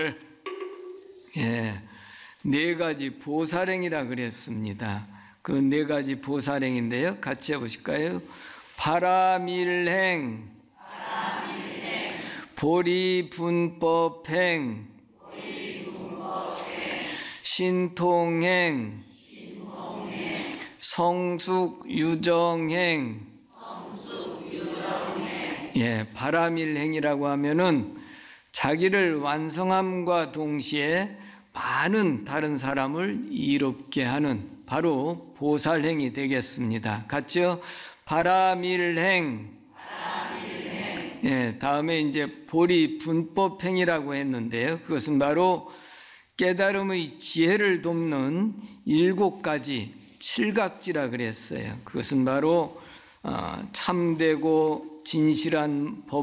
네 가지 보살행이라 그랬습니다. 그 네 가지 보살행인데요. 같이 해보실까요? 바라밀행, 보리분법행, 신통행, 성숙유정행. 바라밀행이라고 하면은 자기를 완성함과 동시에 많은 다른 사람을 이롭게 하는 바로 보살행이 되겠습니다. 같이요. 바라밀행. 다음에 이제 보리분법행이라고 했는데요. 그것은 바로 깨달음의 지혜를 돕는 7가지 칠각지라 그랬어요. 그것은 바로 참되고 진실한 법